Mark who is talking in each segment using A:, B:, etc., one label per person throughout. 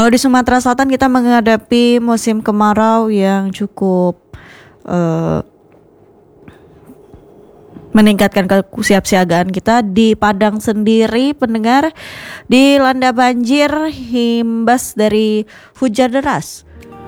A: Kalau di Sumatera Selatan kita menghadapi musim kemarau yang cukup meningkatkan kesiapsiagaan kita. Di Padang sendiri pendengar dilanda banjir imbas dari hujan deras.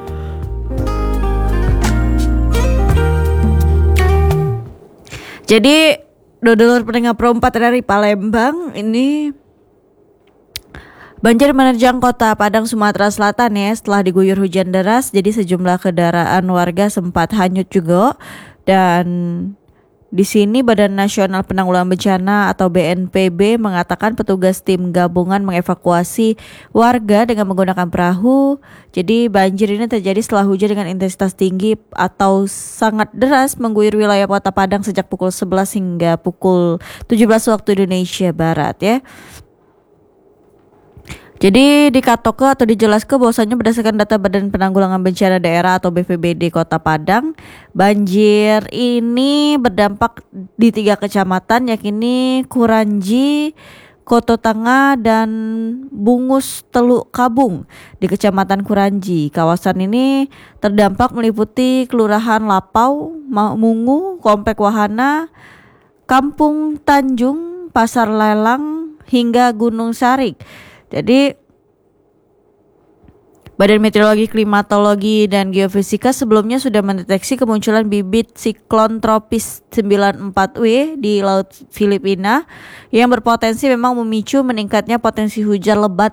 A: Jadi dulur pendengar perempat dari Palembang ini banjir menerjang kota Padang, Sumatera Selatan ya setelah diguyur hujan deras. Jadi sejumlah kendaraan warga sempat hanyut juga. Dan di sini Badan Nasional Penanggulangan Bencana atau BNPB mengatakan petugas tim gabungan mengevakuasi warga dengan menggunakan perahu. Jadi banjir ini terjadi setelah hujan dengan intensitas tinggi atau sangat deras mengguyur wilayah Kota Padang sejak pukul 11 hingga pukul 17 waktu Indonesia Barat ya. Jadi dikatoke atau dijelaskan bahwasanya berdasarkan data Badan Penanggulangan Bencana Daerah atau BPBD Kota Padang, banjir ini berdampak di 3 kecamatan yakni Kuranji, Koto Tengah dan Bungus Teluk Kabung. Di Kecamatan Kuranji, kawasan ini terdampak meliputi Kelurahan Lapau, Mungu, Komplek Wahana, Kampung Tanjung, Pasar Lelang hingga Gunung Sarik. Jadi Badan Meteorologi, Klimatologi, dan Geofisika sebelumnya sudah mendeteksi kemunculan bibit siklon tropis 94W di Laut Filipina yang berpotensi memang memicu meningkatnya potensi hujan lebat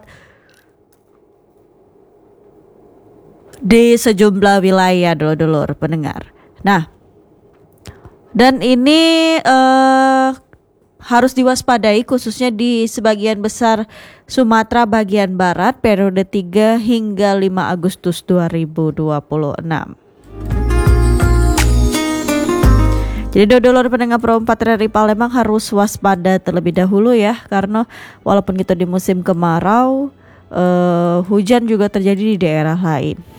A: di sejumlah wilayah dulur pendengar. Nah, dan ini harus diwaspadai khususnya di sebagian besar Sumatera bagian barat periode 3 hingga 5 Agustus 2026. Jadi dulur pendengar perempat dari Palembang harus waspada terlebih dahulu ya, karena walaupun kita di musim kemarau, hujan juga terjadi di daerah lain.